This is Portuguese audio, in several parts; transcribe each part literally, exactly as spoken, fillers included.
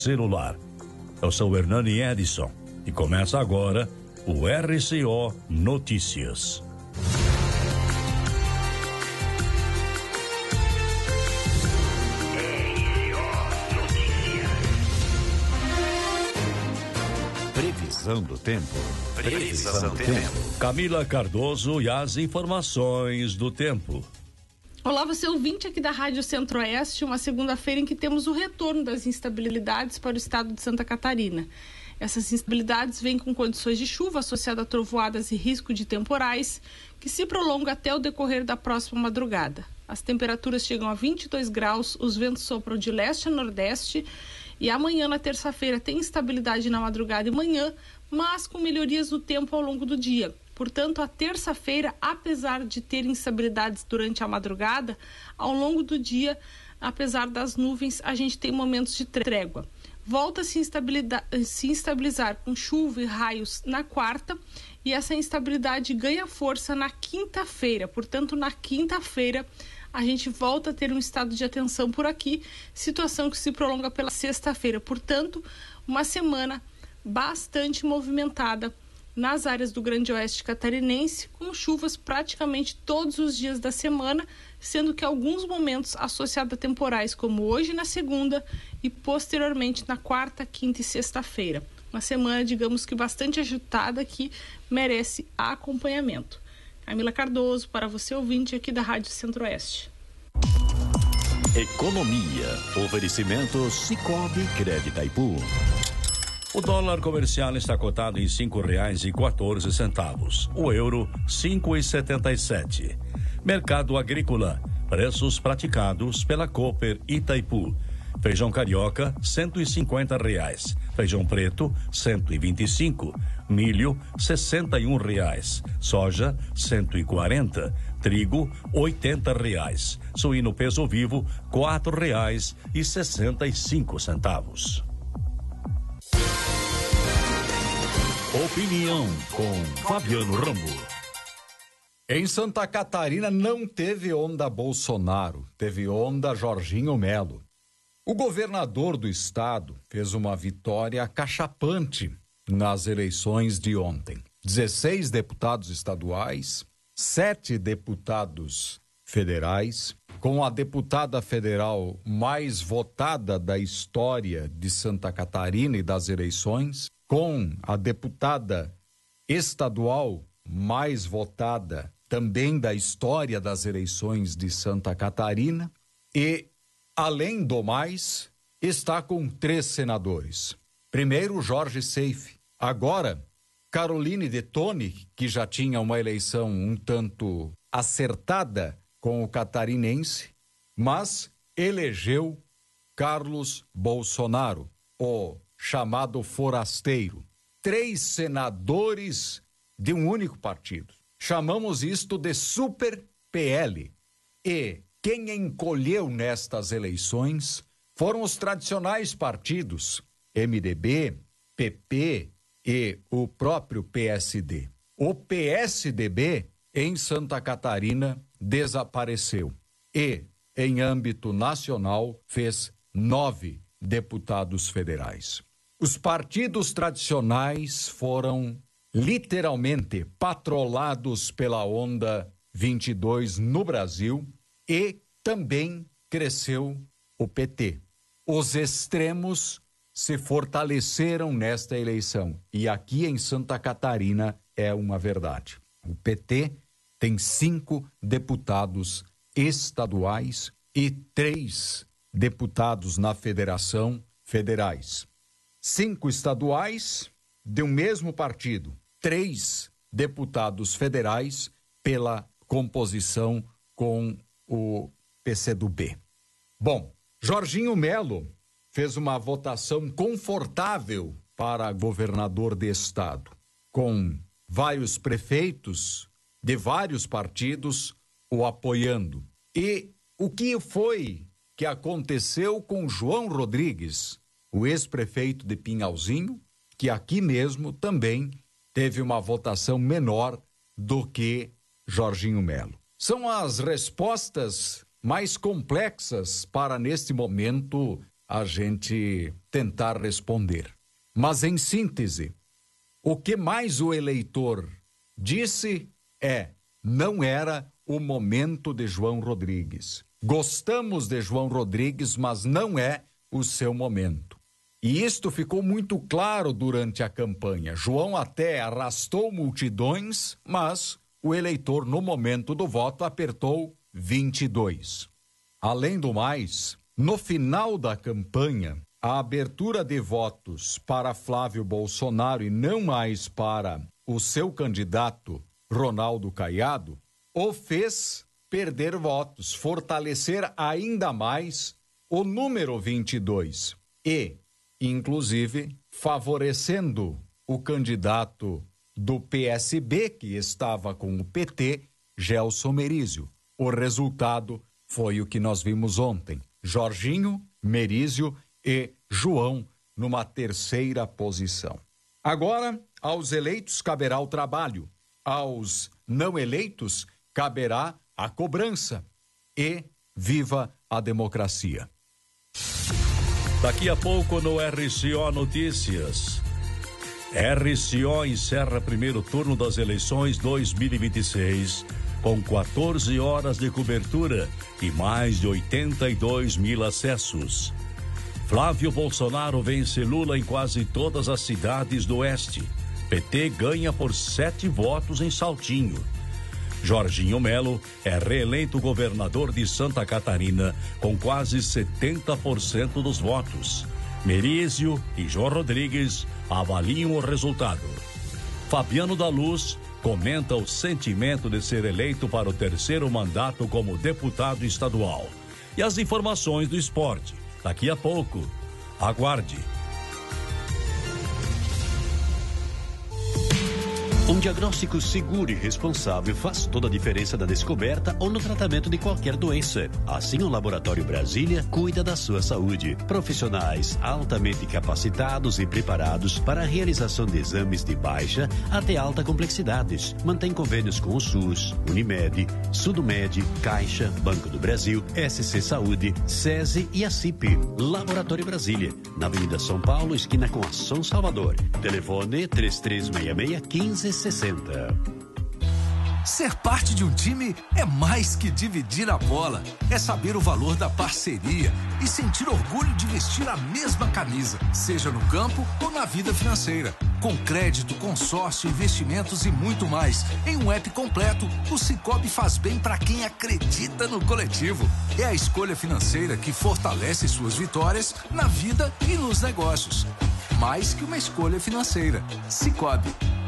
celular. Eu sou Hernani Edson e começa agora o R C O Notícias. Previsão do tempo. Previsão do tempo. Camila Cardoso e as informações do tempo. Olá, você ouvinte aqui da Rádio Centro-Oeste, uma segunda-feira em que temos o retorno das instabilidades para o estado de Santa Catarina. Essas instabilidades vêm com condições de chuva associadas a trovoadas e risco de temporais, que se prolonga até o decorrer da próxima madrugada. As temperaturas chegam a vinte e dois graus, os ventos sopram de leste a nordeste e amanhã, na terça-feira, tem instabilidade na madrugada e manhã, mas com melhorias no tempo ao longo do dia. Portanto, a terça-feira, apesar de ter instabilidades durante a madrugada, ao longo do dia, apesar das nuvens, a gente tem momentos de trégua. Volta a se, se instabilizar com chuva e raios na quarta e essa instabilidade ganha força na quinta-feira. Portanto, na quinta-feira, a gente volta a ter um estado de atenção por aqui, situação que se prolonga pela sexta-feira. Portanto, uma semana bastante movimentada nas áreas do Grande Oeste catarinense, com chuvas praticamente todos os dias da semana, sendo que alguns momentos associados a temporais, como hoje na segunda e posteriormente na quarta, quinta e sexta-feira. Uma semana, digamos que bastante agitada, que merece acompanhamento. Camila Cardoso, para você ouvinte aqui da Rádio Centro-Oeste. Economia. Oferecimento Sicoob Crédito Itaipu. O dólar comercial está cotado em cinco reais e quatorze centavos. O euro, cinco e setenta e sete. Mercado agrícola. Preços praticados pela Cooper Itaipu. Feijão carioca, cento e cinquenta reais. Feijão preto, cento e vinte e cinco. Milho, sessenta e um reais. Soja, cento e quarenta. Trigo, oitenta reais. Suíno peso vivo, quatro reais e sessenta e cinco centavos. Opinião com Fabiano Rambo. Em Santa Catarina não teve onda Bolsonaro, teve onda Jorginho Melo. O governador do estado fez uma vitória acachapante nas eleições de ontem. dezesseis deputados estaduais, sete deputados federais, com a deputada federal mais votada da história de Santa Catarina e das eleições, com a deputada estadual mais votada também da história das eleições de Santa Catarina e, além do mais, está com três senadores. Primeiro, Jorge Seife. Agora, Caroline Detoni, que já tinha uma eleição um tanto acertada com o catarinense, mas elegeu Carlos Bolsonaro, o chamado forasteiro. Três senadores de um único partido. Chamamos isto de Super P L. E quem encolheu nestas eleições foram os tradicionais partidos M D B, P P e o próprio P S D. O P S D B em Santa Catarina desapareceu e, em âmbito nacional, fez nove deputados federais. Os partidos tradicionais foram literalmente patrolados pela onda vinte e dois no Brasil e também cresceu o P T. Os extremos se fortaleceram nesta eleição e aqui em Santa Catarina é uma verdade. O P T tem cinco deputados estaduais e três deputados na federação federais. Cinco estaduais de um mesmo partido, três deputados federais pela composição com o P C do B. Bom, Jorginho Melo fez uma votação confortável para governador de estado, com vários prefeitos de vários partidos o apoiando. E o que foi que aconteceu com João Rodrigues, o ex-prefeito de Pinhalzinho, que aqui mesmo também teve uma votação menor do que Jorginho Melo? São as respostas mais complexas para, neste momento, a gente tentar responder. Mas, em síntese, o que mais o eleitor disse é: não era o momento de João Rodrigues. Gostamos de João Rodrigues, mas não é o seu momento. E isto ficou muito claro durante a campanha. João até arrastou multidões, mas o eleitor, no momento do voto, apertou vinte e dois. Além do mais, no final da campanha, a abertura de votos para Flávio Bolsonaro e não mais para o seu candidato Ronaldo Caiado o fez perder votos, fortalecer ainda mais o número vinte e dois e, inclusive, favorecendo o candidato do P S B, que estava com o P T, Gelson Merizio. O resultado foi o que nós vimos ontem: Jorginho, Merizio e João numa terceira posição. Agora, aos eleitos caberá o trabalho, aos não eleitos caberá a cobrança. E viva a democracia. Daqui a pouco no R C O Notícias. R C O encerra primeiro turno das eleições dois mil e vinte e seis com quatorze horas de cobertura e mais de oitenta e dois mil acessos. Flávio Bolsonaro vence Lula em quase todas as cidades do Oeste. P T ganha por sete votos em Saltinho. Jorginho Melo é reeleito governador de Santa Catarina com quase setenta por cento dos votos. Merizio e João Rodrigues avaliam o resultado. Fabiano da Luz comenta o sentimento de ser eleito para o terceiro mandato como deputado estadual. E as informações do esporte, daqui a pouco. Aguarde. Um diagnóstico seguro e responsável faz toda a diferença na descoberta ou no tratamento de qualquer doença. Assim, o Laboratório Brasília cuida da sua saúde. Profissionais altamente capacitados e preparados para a realização de exames de baixa até alta complexidades. Mantém convênios com o SUS, Unimed, Sudomed, Caixa, Banco do Brasil, S C Saúde, SESI e a C I P. Laboratório Brasília, na Avenida São Paulo, esquina com a São Salvador. Telefone três três seis seis, quinze sessenta. Ser parte de um time é mais que dividir a bola. É saber o valor da parceria e sentir orgulho de vestir a mesma camisa, seja no campo ou na vida financeira. Com crédito, consórcio, investimentos e muito mais. Em um app completo, o Sicoob faz bem para quem acredita no coletivo. É a escolha financeira que fortalece suas vitórias na vida e nos negócios. Mais que uma escolha financeira. Sicoob.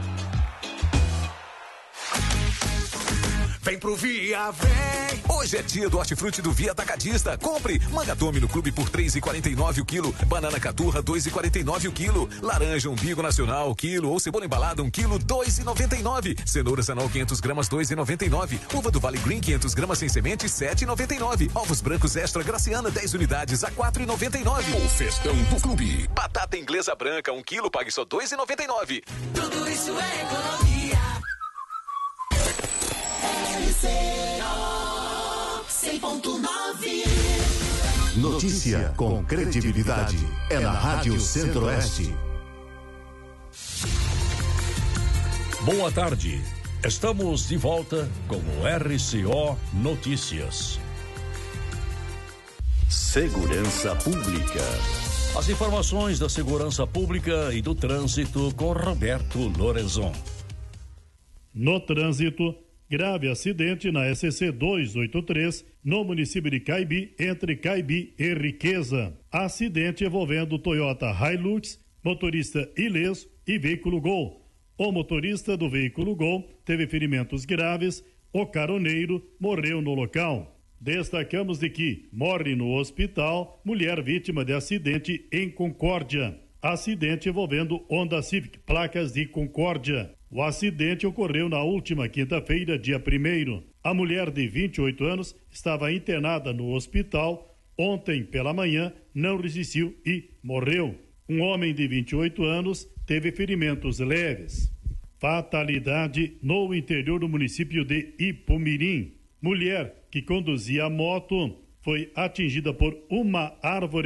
Vem pro Via, vem! Hoje é dia do hortifruti do Via Atacadista. Compre manga tome no clube por três reais e quarenta e nove o quilo, banana caturra dois reais e quarenta e nove o quilo, laranja umbigo nacional o quilo ou cebola embalada um quilo dois reais e noventa e nove, cenoura sanol quinhentas gramas dois reais e noventa e nove, uva do Vale Green quinhentas gramas sem semente sete reais e noventa e nove, ovos brancos extra Graciana dez unidades a quatro reais e noventa e nove. O festão do clube. Batata inglesa branca um quilo pague só dois reais e noventa e nove. Tudo isso é economia. R C O cem ponto nove. Notícia com credibilidade é na Rádio Centro-Oeste. Boa tarde. Estamos de volta com o R C O Notícias. Segurança Pública. As informações da segurança pública e do trânsito com Roberto Lorenzon. No trânsito, grave acidente na S C duzentos e oitenta e três, no município de Caibi, entre Caibi e Riqueza. Acidente envolvendo Toyota Hilux, motorista ileso e veículo Gol. O motorista do veículo Gol teve ferimentos graves, o caroneiro morreu no local. Destacamos de que morre no hospital mulher vítima de acidente em Concórdia. Acidente envolvendo Honda Civic, placas de Concórdia. O acidente ocorreu na última quinta-feira, dia primeiro. A mulher de vinte e oito anos estava internada no hospital. Ontem, pela manhã, não resistiu e morreu. Um homem de vinte e oito anos teve ferimentos leves. Fatalidade no interior do município de Ipumirim. Mulher que conduzia a moto foi atingida por uma árvore.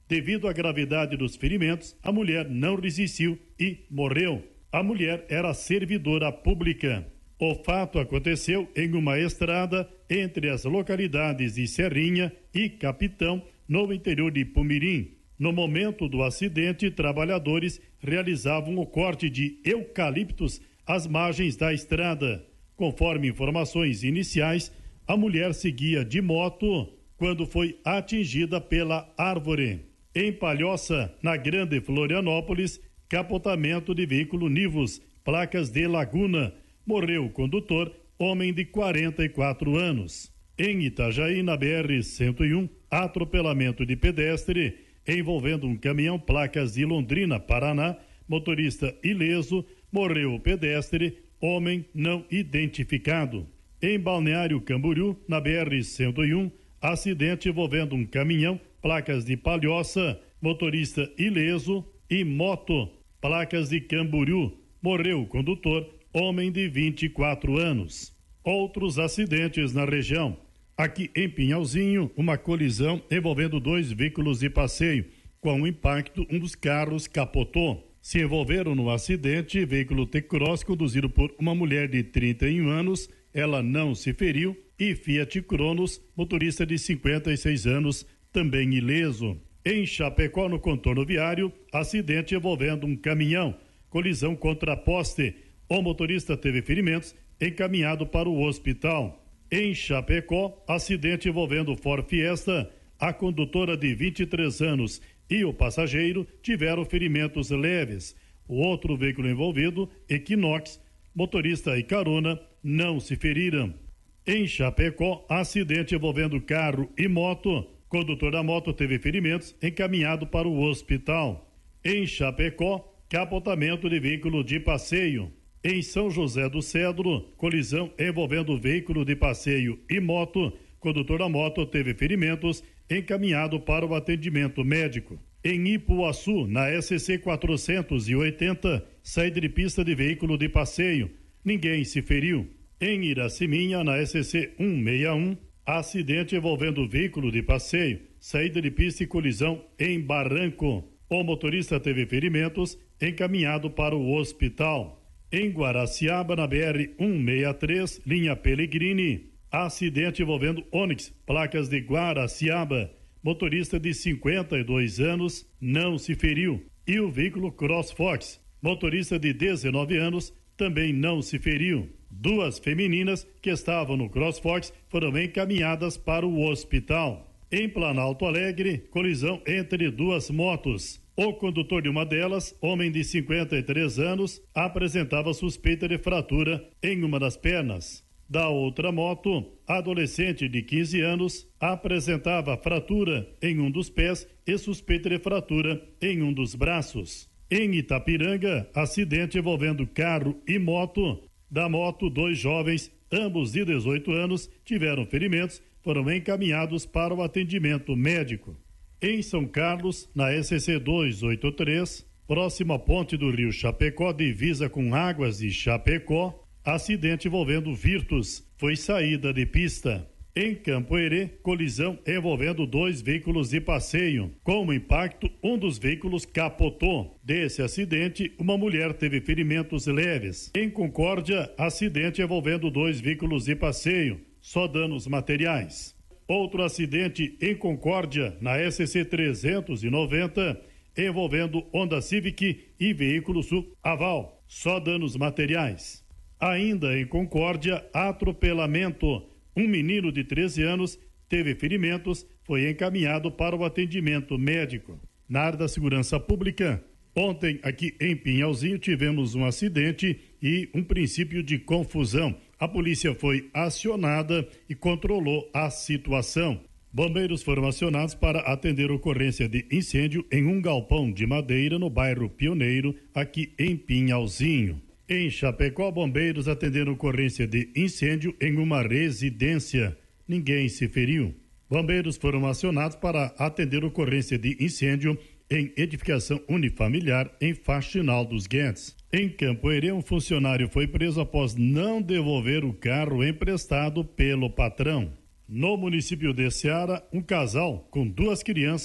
Devido à gravidade dos ferimentos, a mulher não resistiu e morreu. A mulher era servidora pública. O fato aconteceu em uma estrada entre as localidades de Serrinha e Capitão, no interior de Pumirim. No momento do acidente, trabalhadores realizavam o corte de eucaliptos às margens da estrada. Conforme informações iniciais, a mulher seguia de moto quando foi atingida pela árvore. Em Palhoça, na Grande Florianópolis, capotamento de veículo Nivus, placas de Laguna. Morreu o condutor, homem de quarenta e quatro anos. Em Itajaí, na B R cento e um, atropelamento de pedestre envolvendo um caminhão, placas de Londrina, Paraná, motorista ileso, morreu o pedestre, homem não identificado. Em Balneário Camboriú, na B R cento e um, acidente envolvendo um caminhão, placas de Palhoça, motorista ileso e moto, placas de Camboriú. Morreu o condutor, homem de vinte e quatro anos. Outros acidentes na região. Aqui em Pinhalzinho, uma colisão envolvendo dois veículos de passeio. Com o impacto, um dos carros capotou. Se envolveram no acidente, veículo T-Cross conduzido por uma mulher de trinta e um anos. Ela não se feriu. E Fiat Cronos, motorista de cinquenta e seis anos, também ileso. Em Chapecó, no contorno viário, acidente envolvendo um caminhão. Colisão contra poste. O motorista teve ferimentos, encaminhado para o hospital. Em Chapecó, acidente envolvendo Ford Fiesta. A condutora de vinte e três anos e o passageiro tiveram ferimentos leves. O outro veículo envolvido, Equinox, motorista e carona, não se feriram. Em Chapecó, acidente envolvendo carro e moto. Condutor da moto teve ferimentos, encaminhado para o hospital. Em Chapecó, capotamento de veículo de passeio. Em São José do Cedro, colisão envolvendo veículo de passeio e moto. Condutor da moto teve ferimentos, encaminhado para o atendimento médico. Em Ipuaçu, na S C quatrocentos e oitenta, saída de pista de veículo de passeio. Ninguém se feriu. Em Iraciminha, na S C cento e sessenta e um, acidente envolvendo veículo de passeio, saída de pista e colisão em Barranco. O motorista teve ferimentos, encaminhado para o hospital. Em Guaraciaba, na B R cento e sessenta e três, linha Pellegrini, acidente envolvendo Onix, placas de Guaraciaba. Motorista de cinquenta e dois anos não se feriu. E o veículo CrossFox, motorista de dezenove anos, também não se feriu. Duas femininas que estavam no CrossFox foram encaminhadas para o hospital. Em Planalto Alegre, colisão entre duas motos. O condutor de uma delas, homem de cinquenta e três anos, apresentava suspeita de fratura em uma das pernas. Da outra moto, adolescente de quinze anos, apresentava fratura em um dos pés e suspeita de fratura em um dos braços. Em Itapiranga, acidente envolvendo carro e moto. Da moto, dois jovens, ambos de dezoito anos, tiveram ferimentos, foram encaminhados para o atendimento médico. Em São Carlos, na S C duzentos e oitenta e três, próximo à ponte do rio Chapecó, divisa com Águas de Chapecó, acidente envolvendo Virtus, foi saída de pista. Em Campo Herê, colisão envolvendo dois veículos de passeio. Com o impacto, um dos veículos capotou. Desse acidente, uma mulher teve ferimentos leves. Em Concórdia, acidente envolvendo dois veículos de passeio, só danos materiais. Outro acidente em Concórdia, na S C trezentos e noventa, envolvendo Honda Civic e veículo Sul Aval, só danos materiais. Ainda em Concórdia, atropelamento. Um menino de treze anos teve ferimentos, foi encaminhado para o atendimento médico. Na área da segurança pública, ontem aqui em Pinhalzinho tivemos um acidente e um princípio de confusão. A polícia foi acionada e controlou a situação. Bombeiros foram acionados para atender ocorrência de incêndio em um galpão de madeira no bairro Pioneiro, aqui em Pinhalzinho. Em Chapecó, bombeiros atenderam ocorrência de incêndio em uma residência. Ninguém se feriu. Bombeiros foram acionados para atender ocorrência de incêndio em edificação unifamiliar em Faxinal dos Guedes. Em Campo Herê, um funcionário foi preso após não devolver o carro emprestado pelo patrão. No município de Ceará, um casal com duas crianças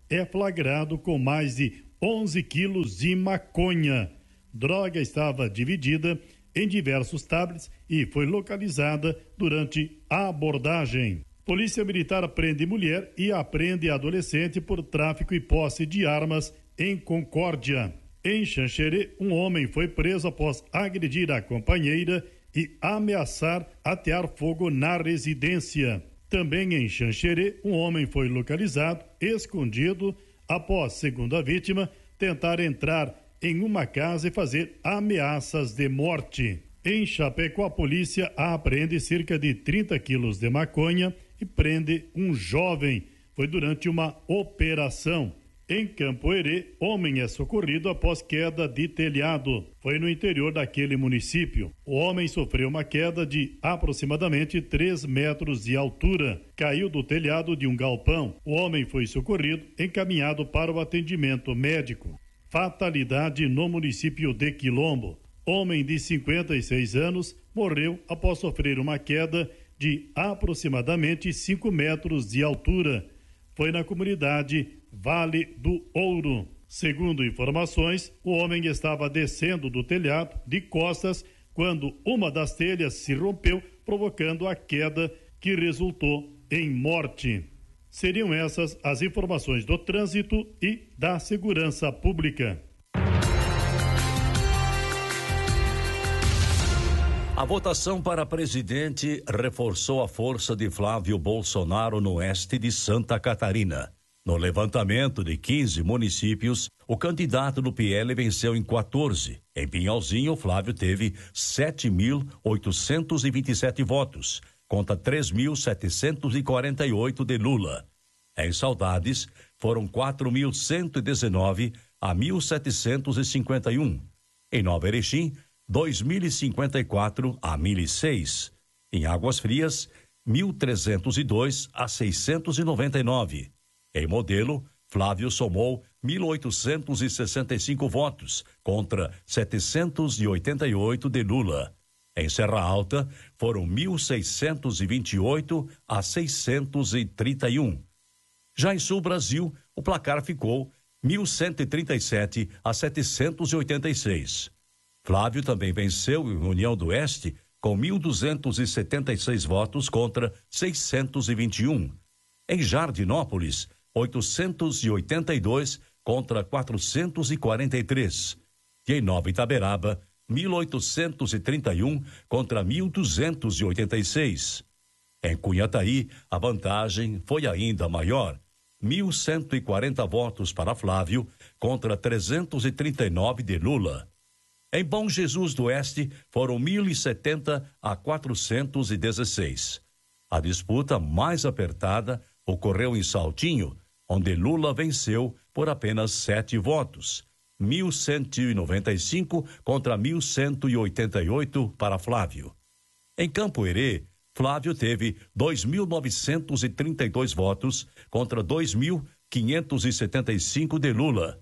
é flagrado com mais de onze quilos de maconha. Droga estava dividida em diversos tablets e foi localizada durante a abordagem. Polícia Militar prende mulher e apreende adolescente por tráfico e posse de armas em Concórdia. Em Xanxerê, um homem foi preso após agredir a companheira e ameaçar atear fogo na residência. Também em Xanxerê, um homem foi localizado, escondido, após, segundo a vítima, tentar entrar em uma casa e fazer ameaças de morte. Em Chapecó, a polícia apreende cerca de trinta quilos de maconha e prende um jovem. Foi durante uma operação. Em Campo Herê, homem é socorrido após queda de telhado. Foi no interior daquele município. O homem sofreu uma queda de aproximadamente três metros de altura. Caiu do telhado de um galpão. O homem foi socorrido, encaminhado para o atendimento médico. Fatalidade no município de Quilombo. Homem de cinquenta e seis anos morreu após sofrer uma queda de aproximadamente cinco metros de altura. Foi na comunidade Vale do Ouro. Segundo informações, o homem estava descendo do telhado de costas quando uma das telhas se rompeu, provocando a queda que resultou em morte. Seriam essas as informações do trânsito e da segurança pública. A votação para presidente reforçou a força de Flávio Bolsonaro no oeste de Santa Catarina. No levantamento de quinze municípios, o candidato do P L venceu em quatorze. Em Pinhalzinho, Flávio teve sete mil oitocentos e vinte e sete votos, contra três mil setecentos e quarenta e oito de Lula. Em Saudades, foram quatro mil cento e dezenove a mil setecentos e cinquenta e um. Em Nova Erechim, dois mil e cinquenta e quatro a mil e seis. Em Águas Frias, mil trezentos e dois a seiscentos e noventa e nove. Em Modelo, Flávio somou mil oitocentos e sessenta e cinco votos, contra setecentos e oitenta e oito de Lula. Em Serra Alta, foram mil seiscentos e vinte e oito a seiscentos e trinta e um. Já em Sul Brasil, o placar ficou mil cento e trinta e sete a setecentos e oitenta e seis. Flávio também venceu em União do Oeste com mil duzentos e setenta e seis votos contra seiscentos e vinte e um. Em Jardinópolis, oitocentos e oitenta e dois contra quatrocentos e quarenta e três. E em Nova Itaberaba, mil oitocentos e trinta e um contra mil duzentos e oitenta e seis. Em Cunhataí, a vantagem foi ainda maior, mil cento e quarenta votos para Flávio contra trezentos e trinta e nove de Lula. Em Bom Jesus do Oeste, foram mil e setenta a quatrocentos e dezesseis. A disputa mais apertada ocorreu em Saltinho, onde Lula venceu por apenas sete votos, mil cento e noventa e cinco contra mil cento e oitenta e oito para Flávio. Em Campo Herê, Flávio teve dois mil novecentos e trinta e dois votos contra dois mil quinhentos e setenta e cinco de Lula.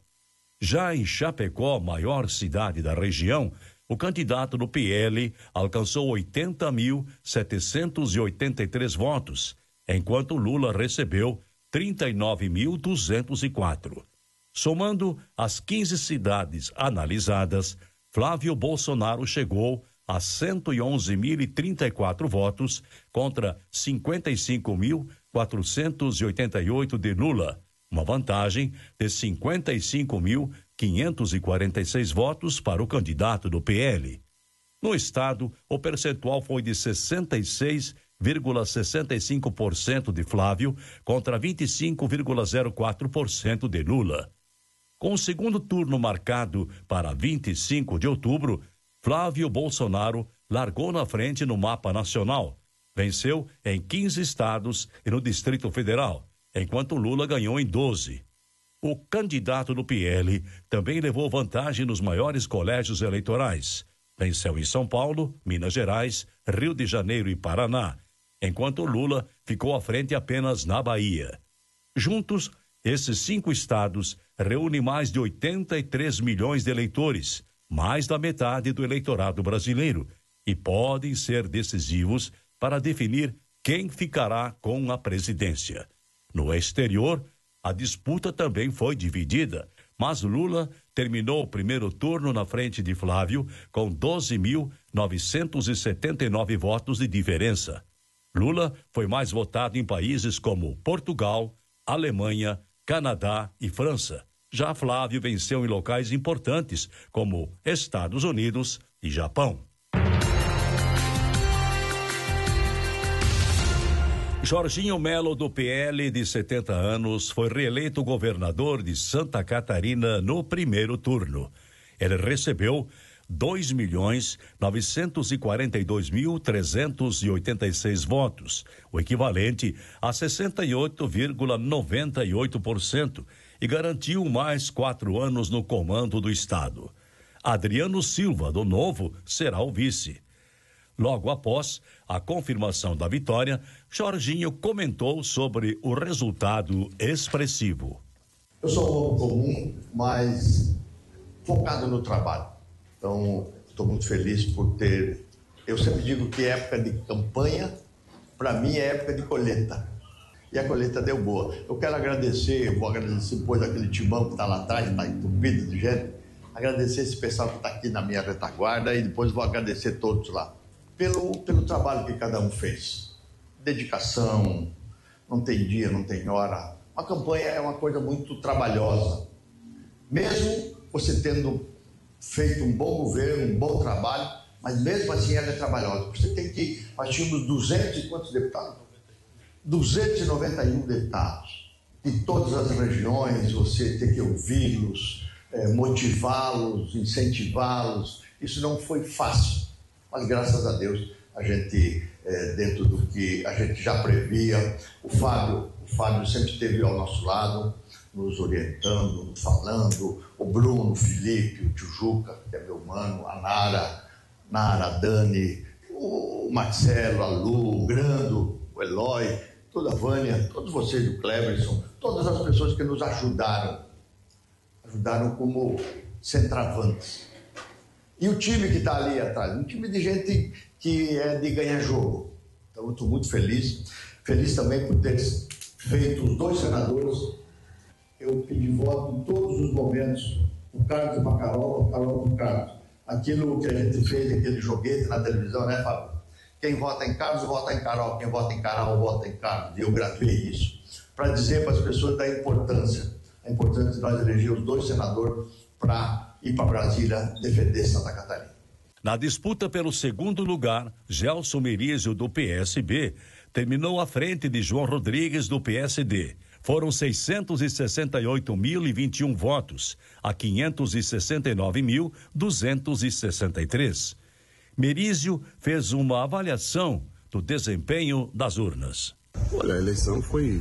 Já em Chapecó, maior cidade da região, o candidato do P L alcançou oitenta mil setecentos e oitenta e três votos, enquanto Lula recebeu trinta e nove mil duzentos e quatro. Somando as quinze cidades analisadas, Flávio Bolsonaro chegou a cento e onze mil e trinta e quatro votos contra cinquenta e cinco mil quatrocentos e oitenta e oito de Lula, uma vantagem de cinquenta e cinco mil quinhentos e quarenta e seis votos para o candidato do P L. No estado, o percentual foi de sessenta e seis vírgula sessenta e cinco por cento de Flávio contra vinte e cinco vírgula zero quatro por cento de Lula. Com o segundo turno marcado para vinte e cinco de outubro, Flávio Bolsonaro largou na frente no mapa nacional. Venceu em quinze estados e no Distrito Federal, enquanto Lula ganhou em doze. O candidato do P L também levou vantagem nos maiores colégios eleitorais. Venceu em São Paulo, Minas Gerais, Rio de Janeiro e Paraná, enquanto Lula ficou à frente apenas na Bahia. Juntos, esses cinco estados reúnem mais de oitenta e três milhões de eleitores, mais da metade do eleitorado brasileiro, e podem ser decisivos para definir quem ficará com a presidência. No exterior, A disputa também foi dividida, mas Lula terminou o primeiro turno na frente de Flávio com doze mil novecentos e setenta e nove votos de diferença. Lula foi mais votado em países como Portugal, Alemanha, Canadá e França. Já Flávio venceu em locais importantes como Estados Unidos e Japão. Jorginho Melo, do P L, de setenta anos, foi reeleito governador de Santa Catarina no primeiro turno. Ele recebeu dois milhões novecentos e quarenta e dois mil trezentos e oitenta e seis votos, o equivalente a sessenta e oito vírgula noventa e oito por cento, e garantiu mais quatro anos no comando do estado. Adriano Silva, do Novo, será o vice. Logo após a confirmação da vitória, Jorginho comentou sobre o resultado expressivo. Eu sou um homem comum, mas focado no trabalho. Então, estou muito feliz por ter... Eu sempre digo que época de campanha, para mim, é época de colheita. E a colheita deu boa. Eu quero agradecer, vou agradecer depois aquele timão que está lá atrás, está entupido de gente, agradecer esse pessoal que está aqui na minha retaguarda e depois vou agradecer todos lá. Pelo, pelo trabalho que cada um fez. Dedicação, não tem dia, não tem hora. A campanha é uma coisa muito trabalhosa. Mesmo você tendo feito um bom governo, um bom trabalho, mas mesmo assim ela é trabalhosa. Você tem que... Nós tínhamos duzentos e quantos deputados? duzentos e noventa e um deputados. De todas as regiões, você tem que ouvi-los, eh, motivá-los, incentivá-los. Isso não foi fácil. Mas, graças a Deus, a gente, é, dentro do que a gente já previa, o Fábio, o Fábio sempre esteve ao nosso lado, nos orientando, nos falando, o Bruno, o Felipe, o Tijuca, que é meu mano, a Nara, Nara, a Dani, o Marcelo, a Lu, o Grando, o Eloy, toda a Vânia, todos vocês, o Cleverson, todas as pessoas que nos ajudaram, ajudaram como centravantes. E o time que está ali atrás, um time de gente que é de ganhar jogo. Então, eu estou muito feliz. Feliz também por ter feito os dois senadores. Eu pedi voto em todos os momentos. O Carlos para a Carol, a Carol para o Carlos. Aquilo que a gente fez, aquele joguete na televisão, né, Fábio? Quem vota em Carlos, vota em Carol. Quem vota em Carol, vota em Carlos. E eu gravei isso para dizer para as pessoas da importância. A importância de nós eleger os dois senadores para ir para Brasília defender Santa Catarina. Na disputa pelo segundo lugar, Gelson Merizio, do P S B, terminou à frente de João Rodrigues, do P S D. Foram seiscentos e sessenta e oito mil e vinte e um votos a quinhentos e sessenta e nove mil duzentos e sessenta e três. Merizio fez uma avaliação do desempenho das urnas. Olha, a eleição foi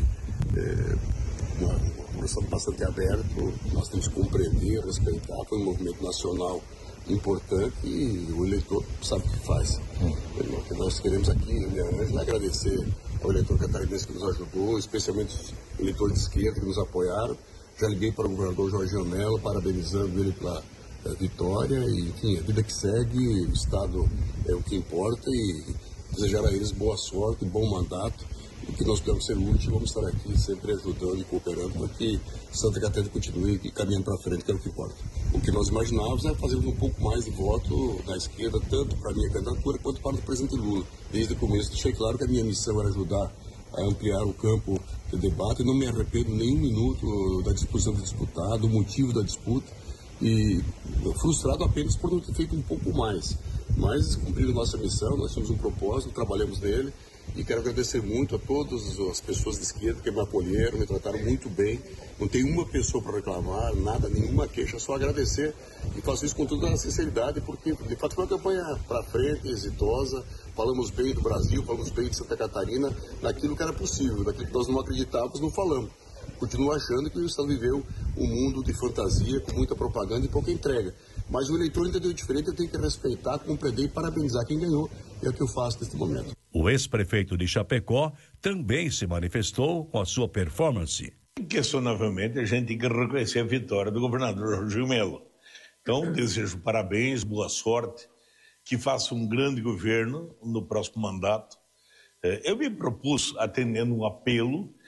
é, uma, uma eleição bastante aberta, nós temos que compreender, respeitar, foi um movimento nacional importante e o eleitor sabe o que faz. Hum. O que nós queremos aqui é agradecer ao eleitor catarinense que nos ajudou, especialmente os eleitores de esquerda que nos apoiaram. Já liguei para o governador Jorginho Melo, parabenizando ele pela a vitória e, enfim, a vida que segue, o Estado é o que importa e desejar a eles boa sorte, bom mandato, e que nós podemos ser úteis, vamos estar aqui sempre ajudando e cooperando para que Santa Catarina continue caminhando para frente, que é o que importa. O que nós imaginávamos é fazer um pouco mais de voto da esquerda, tanto para a minha candidatura quanto para o presidente Lula. Desde o começo deixei claro que a minha missão era ajudar a ampliar o campo de debate e não me arrependo nem um minuto da disposição de disputar, do motivo da disputa. E frustrado apenas por não ter feito um pouco mais. Mas, cumprindo nossa missão, nós tínhamos um propósito, trabalhamos nele e quero agradecer muito a todas as pessoas de esquerda que me apoiaram, me trataram muito bem. Não tem uma pessoa para reclamar, nada, nenhuma queixa, só agradecer e faço isso com toda a sinceridade, porque de fato foi uma campanha para frente, exitosa, falamos bem do Brasil, falamos bem de Santa Catarina, naquilo que era possível, naquilo que nós não acreditávamos, não falamos. Continuo achando que o Estado viveu um mundo de fantasia, com muita propaganda e pouca entrega. Mas o eleitor entendeu diferente, eu tenho que respeitar, compreender e parabenizar quem ganhou. É o que eu faço neste momento. O ex-prefeito de Chapecó também se manifestou com a sua performance. Inquestionavelmente, a gente tem que reconhecer a vitória do governador Jorginho Melo. Então, desejo parabéns, boa sorte, que faça um grande governo no próximo mandato. Eu me propus, atendendo um apelo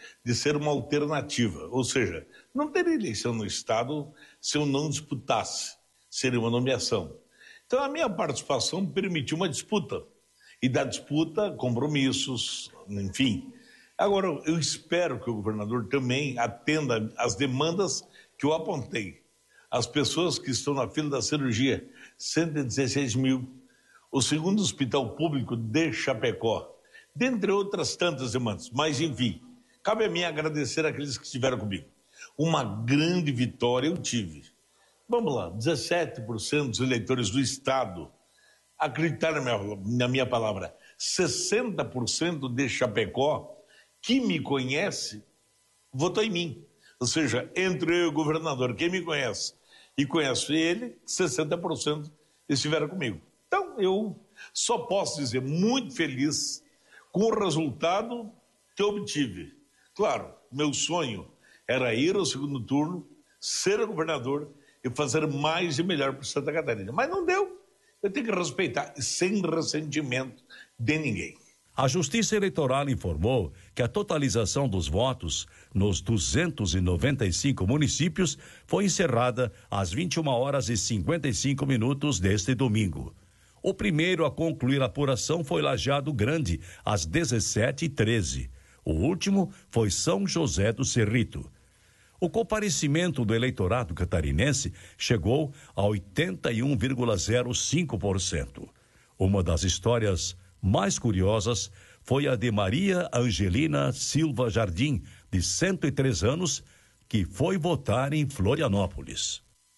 de ser uma alternativa, ou seja, não teria eleição no Estado se eu não disputasse, seria uma nomeação. Então a minha participação permitiu uma disputa, e da disputa, compromissos, enfim. Agora, eu espero que o governador também atenda às demandas que eu apontei. As pessoas que estão na fila da cirurgia, cento e dezesseis mil. O segundo hospital público de Chapecó, dentre outras tantas demandas. Mas, enfim, cabe a mim agradecer àqueles que estiveram comigo. Uma grande vitória eu tive. Vamos lá, dezessete por cento dos eleitores do Estado acreditaram na minha, na minha palavra. sessenta por cento de Chapecó, que me conhece, votou em mim. Ou seja, entre eu e o governador, quem me conhece e conhece ele, sessenta por cento estiveram comigo. Então, eu só posso dizer muito feliz com o resultado que eu obtive. Claro, meu sonho era ir ao segundo turno, ser governador e fazer mais e melhor para Santa Catarina. Mas não deu. Eu tenho que respeitar, sem ressentimento de ninguém. A Justiça Eleitoral informou que a totalização dos votos nos duzentos e noventa e cinco municípios foi encerrada às vinte e uma horas e cinquenta e cinco minutos deste domingo. O primeiro a concluir a apuração foi Lajeado Grande, às dezessete e treze. O último foi São José do Cerrito. O comparecimento do eleitorado catarinense chegou a oitenta e um vírgula zero cinco por cento. Uma das histórias mais curiosas foi a de Maria Angelina Silva Jardim, de cento e três anos, que foi votar em Florianópolis.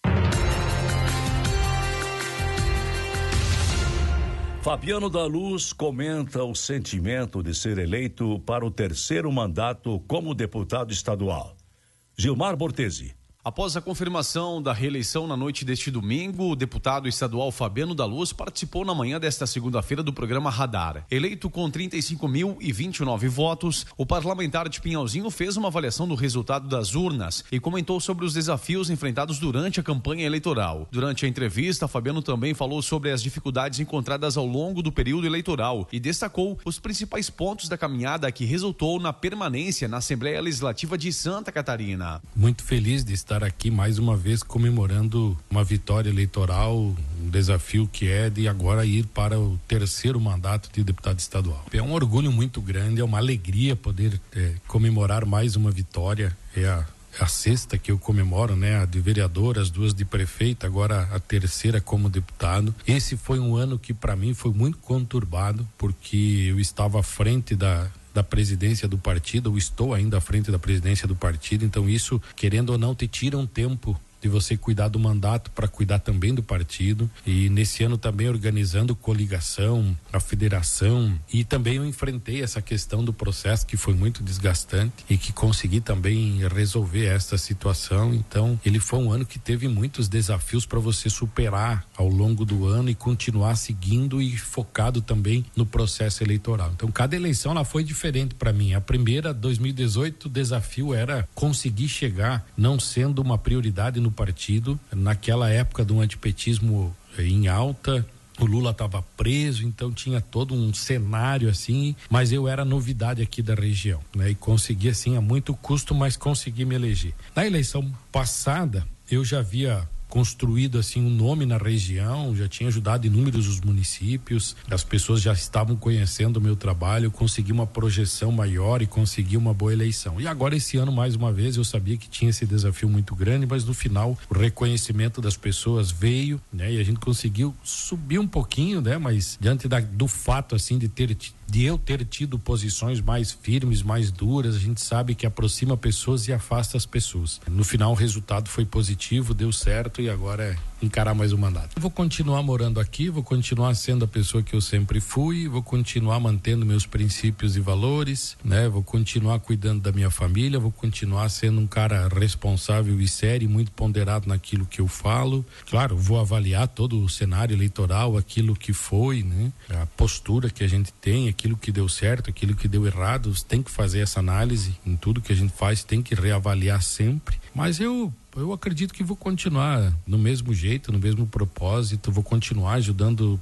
Fabiano da Luz comenta o sentimento de ser eleito para o terceiro mandato como deputado estadual. Gilmar Bortesi. Após a confirmação da reeleição na noite deste domingo, o deputado estadual Fabiano da Luz participou na manhã desta segunda-feira do programa Radar. Eleito com trinta e cinco mil e vinte e nove votos, o parlamentar de Pinhalzinho fez uma avaliação do resultado das urnas e comentou sobre os desafios enfrentados durante a campanha eleitoral. Durante a entrevista, Fabiano também falou sobre as dificuldades encontradas ao longo do período eleitoral e destacou os principais pontos da caminhada que resultou na permanência na Assembleia Legislativa de Santa Catarina. Muito feliz de estar aqui mais uma vez comemorando uma vitória eleitoral, um desafio que é de agora ir para o terceiro mandato de deputado estadual. É um orgulho muito grande, é uma alegria poder é, comemorar mais uma vitória. É a, a sexta que eu comemoro, né? A de vereador, as duas de prefeito, agora a terceira como deputado. Esse foi um ano que para mim foi muito conturbado, porque eu estava à frente da da presidência do partido, ou estou ainda à frente da presidência do partido, então isso, querendo ou não, te tira um tempo de você cuidar do mandato para cuidar também do partido, e nesse ano também organizando coligação, a federação, e também eu enfrentei essa questão do processo que foi muito desgastante e que consegui também resolver esta situação. Então ele foi um ano que teve muitos desafios para você superar ao longo do ano e continuar seguindo e focado também no processo eleitoral. Então cada eleição ela foi diferente para mim. A primeira, dois mil e dezoito, o desafio era conseguir chegar, não sendo uma prioridade no partido, naquela época do antipetismo em alta, o Lula estava preso, então tinha todo um cenário assim, mas eu era novidade aqui da região, né? E consegui assim a muito custo, mas consegui me eleger. Na eleição passada, eu já havia construído assim um nome na região, já tinha ajudado inúmeros os municípios, as pessoas já estavam conhecendo o meu trabalho, eu consegui uma projeção maior e consegui uma boa eleição. E agora esse ano, mais uma vez, eu sabia que tinha esse desafio muito grande, mas no final o reconhecimento das pessoas veio, né? E a gente conseguiu subir um pouquinho, né? Mas diante da, do fato assim de ter de eu ter tido posições mais firmes, mais duras, a gente sabe que aproxima pessoas e afasta as pessoas. No final o resultado foi positivo, deu certo, e agora é encarar mais um mandato. Eu vou continuar morando aqui, vou continuar sendo a pessoa que eu sempre fui, vou continuar mantendo meus princípios e valores, né? Vou continuar cuidando da minha família, vou continuar sendo um cara responsável e sério, muito ponderado naquilo que eu falo. Claro, vou avaliar todo o cenário eleitoral, aquilo que foi, né? A postura que a gente tem, aquilo que deu certo, aquilo que deu errado, tem que fazer essa análise em tudo que a gente faz, tem que reavaliar sempre. Mas eu eu acredito que vou continuar no mesmo jeito, no mesmo propósito, vou continuar ajudando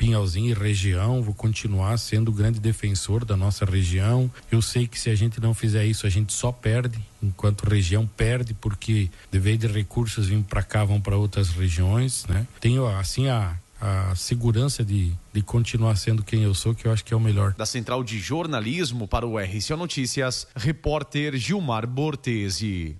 Pinhalzinho e região, vou continuar sendo o grande defensor da nossa região. Eu sei que se a gente não fizer isso, a gente só perde, enquanto região perde, porque de vez de recursos vindo para cá, vão para outras regiões, né? Tenho assim a a segurança de, de continuar sendo quem eu sou, que eu acho que é o melhor. Da Central de Jornalismo para o R C O Notícias, repórter Gilmar Bortesi.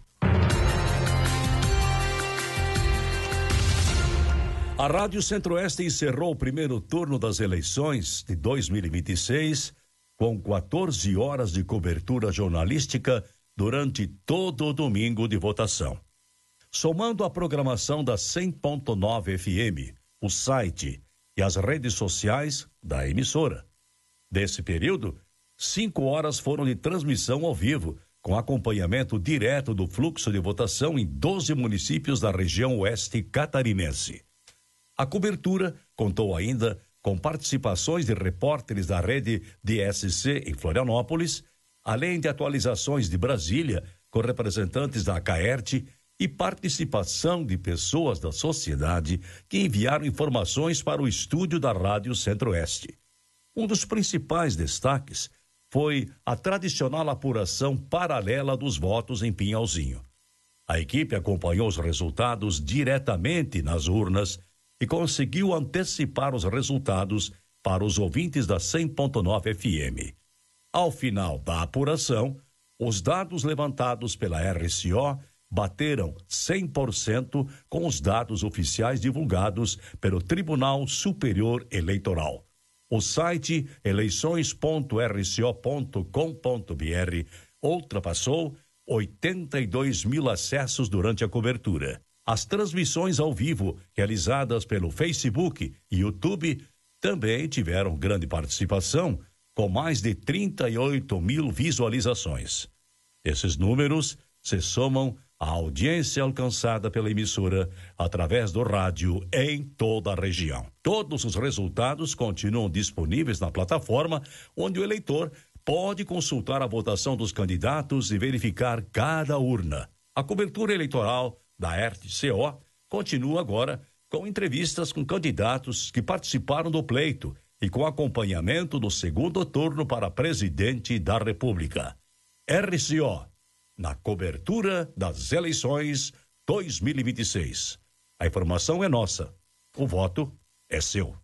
A Rádio Centro-Oeste encerrou o primeiro turno das eleições de dois mil e vinte e seis com quatorze horas de cobertura jornalística durante todo o domingo de votação. Somando a programação da cem ponto nove F M, o site e as redes sociais da emissora. Desse período, cinco horas foram de transmissão ao vivo, com acompanhamento direto do fluxo de votação em doze municípios da região oeste catarinense. A cobertura contou ainda com participações de repórteres da rede D S C em Florianópolis, além de atualizações de Brasília, com representantes da Caerte e participação de pessoas da sociedade que enviaram informações para o estúdio da Rádio Centro-Oeste. Um dos principais destaques foi a tradicional apuração paralela dos votos em Pinhalzinho. A equipe acompanhou os resultados diretamente nas urnas e conseguiu antecipar os resultados para os ouvintes da cem ponto nove F M. Ao final da apuração, os dados levantados pela R C O bateram cem por cento com os dados oficiais divulgados pelo Tribunal Superior Eleitoral. O site eleições ponto r c o ponto com ponto b r ultrapassou oitenta e dois mil acessos durante a cobertura. As transmissões ao vivo, realizadas pelo Facebook e YouTube, também tiveram grande participação, com mais de trinta e oito mil visualizações. Esses números se somam à audiência alcançada pela emissora através do rádio em toda a região. Todos os resultados continuam disponíveis na plataforma, onde o eleitor pode consultar a votação dos candidatos e verificar cada urna. A cobertura eleitoral da R C O continua agora com entrevistas com candidatos que participaram do pleito e com acompanhamento do segundo turno para presidente da República. R C O, na cobertura das eleições dois mil e vinte e seis. A informação é nossa, o voto é seu.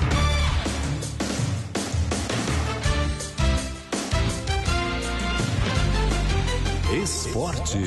Esporte.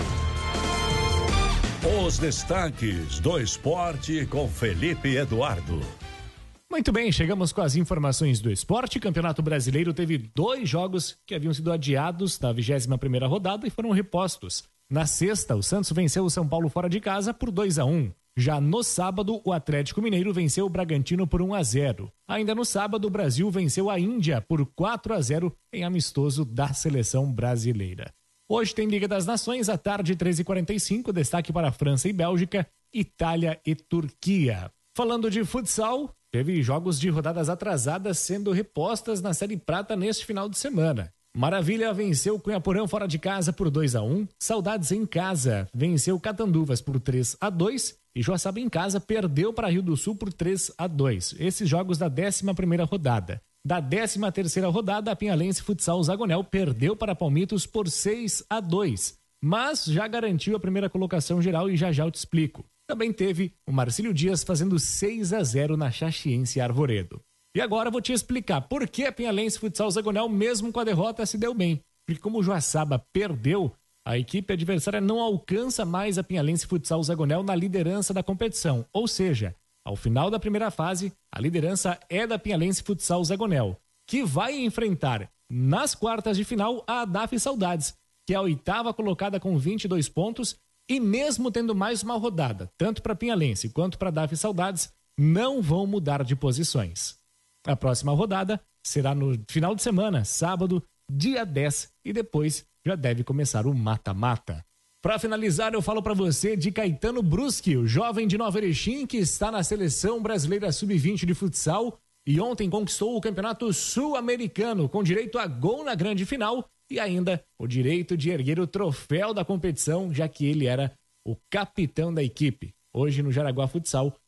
Os destaques do esporte com Felipe Eduardo. Muito bem, chegamos com as informações do esporte. O Campeonato Brasileiro teve dois jogos que haviam sido adiados da vigésima primeira rodada e foram repostos. Na sexta, o Santos venceu o São Paulo fora de casa por dois a um. Já no sábado, o Atlético Mineiro venceu o Bragantino por um a zero. Ainda no sábado, o Brasil venceu a Índia por quatro a zero em amistoso da seleção brasileira. Hoje tem Liga das Nações, à tarde, treze e quarenta e cinco, destaque para França e Bélgica, Itália e Turquia. Falando de futsal, teve jogos de rodadas atrasadas sendo repostas na Série Prata neste final de semana. Maravilha venceu o Cunhaporã fora de casa por dois a um, Saudades em casa venceu Catanduvas por três a dois e Joaçaba em casa perdeu para Rio do Sul por três a dois. Esses jogos da décima primeira rodada. Da décima terceira rodada, a Pinhalense Futsal Zagonel perdeu para Palmitos por seis a dois, mas já garantiu a primeira colocação geral e já já eu te explico. Também teve o Marcílio Dias fazendo seis a zero na Xaxiense Arvoredo. E agora eu vou te explicar por que a Pinhalense Futsal Zagonel, mesmo com a derrota, se deu bem. Porque como o Joaçaba perdeu, a equipe adversária não alcança mais a Pinhalense Futsal Zagonel na liderança da competição. Ou seja, ao final da primeira fase, a liderança é da Pinhalense Futsal Zagonel, que vai enfrentar nas quartas de final a D A F Saudades, que é a oitava colocada com vinte e dois pontos, e mesmo tendo mais uma rodada, tanto para Pinhalense quanto para D A F Saudades, não vão mudar de posições. A próxima rodada será no final de semana, sábado, dia dez, e depois já deve começar o mata-mata. Para finalizar, eu falo para você de Caetano Bruschi, o jovem de Nova Erechim que está na Seleção Brasileira sub vinte de futsal e ontem conquistou o Campeonato Sul-Americano com direito a gol na grande final e ainda o direito de erguer o troféu da competição, já que ele era o capitão da equipe. Hoje no Jaraguá Futsal,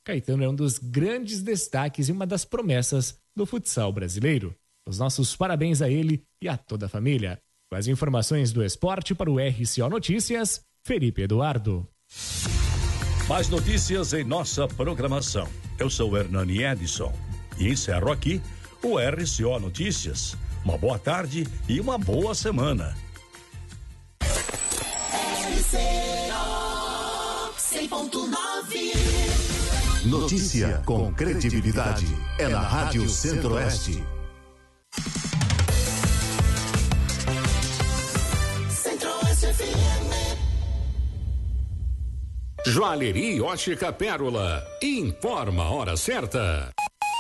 Caetano é um dos grandes destaques e uma das promessas do futsal brasileiro. Os nossos parabéns a ele e a toda a família. Com as informações do esporte para o R C O Notícias, Felipe Eduardo. Mais notícias em nossa programação. Eu sou Hernani Edson e encerro aqui o R C O Notícias. Uma boa tarde e uma boa semana. R C O cem ponto nove. Notícia com credibilidade é na Rádio Centro-Oeste. Centro-Oeste F M. Joalheria Ótica Pérola. Informa a hora certa.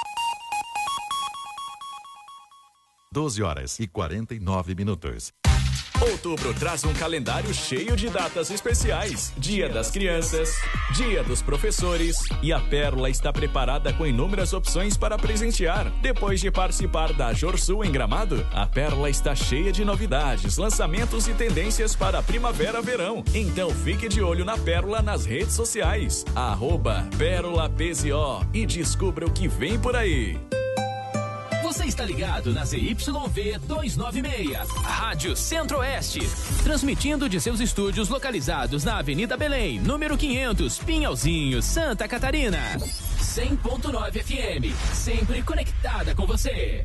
doze horas e quarenta e nove minutos. Outubro traz um calendário cheio de datas especiais. Dia das Crianças, Dia dos Professores, e a Pérola está preparada com inúmeras opções para presentear. Depois de participar da Jorsul em Gramado, a Pérola está cheia de novidades, lançamentos e tendências para primavera-verão. Então fique de olho na Pérola nas redes sociais. Arroba Pérola P Z O e descubra o que vem por aí. Você está ligado na Z Y V duzentos e noventa e seis, Rádio Centro-Oeste, transmitindo de seus estúdios localizados na Avenida Belém, número quinhentos, Pinhalzinho, Santa Catarina. cem ponto nove F M, sempre conectada com você.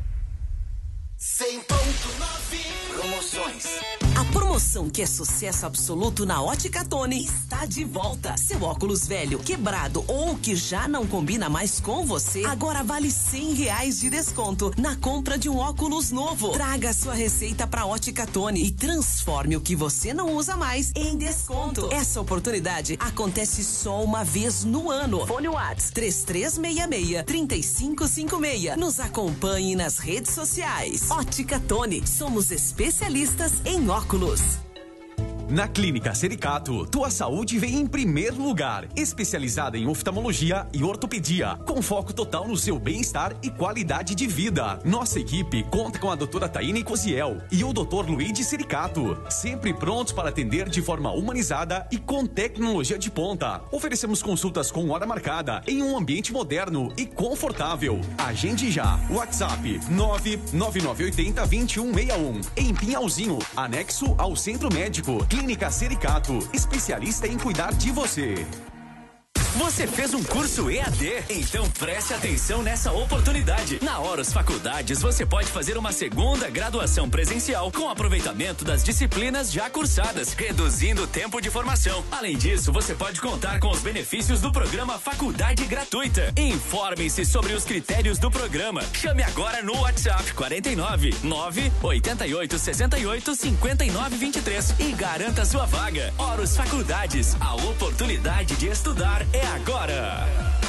cem ponto nove. Promoções. A promoção que é sucesso absoluto na Ótica Tony está de volta. Seu óculos velho, quebrado ou que já não combina mais com você, agora vale cem reais de desconto na compra de um óculos novo. Traga sua receita para Ótica Tony e transforme o que você não usa mais em desconto. Essa oportunidade acontece só uma vez no ano. Fone Whats três três seis seis, três cinco cinco seis. Nos acompanhe nas redes sociais. Ótica Tony, somos especialistas em óculos. Na Clínica Sericato, tua saúde vem em primeiro lugar. Especializada em oftalmologia e ortopedia, com foco total no seu bem-estar e qualidade de vida. Nossa equipe conta com a doutora Taine Cosiel e o doutor Luigi Sericato, sempre prontos para atender de forma humanizada e com tecnologia de ponta. Oferecemos consultas com hora marcada em um ambiente moderno e confortável. Agende já. WhatsApp nove nove nove oito zero, dois um seis um. Em Pinhalzinho, anexo ao Centro Médico. Clínica Sericato, especialista em cuidar de você. Você fez um curso E A D? Então preste atenção nessa oportunidade. Na Horus Faculdades, você pode fazer uma segunda graduação presencial com aproveitamento das disciplinas já cursadas, reduzindo o tempo de formação. Além disso, você pode contar com os benefícios do programa Faculdade Gratuita. Informe-se sobre os critérios do programa. Chame agora no WhatsApp quarenta e nove, nove oitenta e oito, sessenta e oito, cinquenta e nove, vinte e três e garanta sua vaga. Horus Faculdades, a oportunidade de estudar é agora.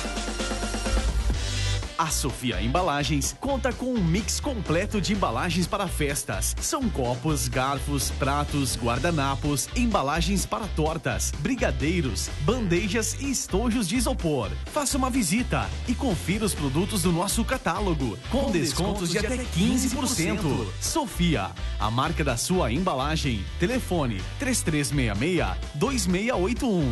A Sofia Embalagens conta com um mix completo de embalagens para festas. São copos, garfos, pratos, guardanapos, embalagens para tortas, brigadeiros, bandejas e estojos de isopor. Faça uma visita e confira os produtos do nosso catálogo, com, com descontos, descontos de até quinze por cento. Sofia, a marca da sua embalagem. Telefone três três seis seis, dois seis oito um.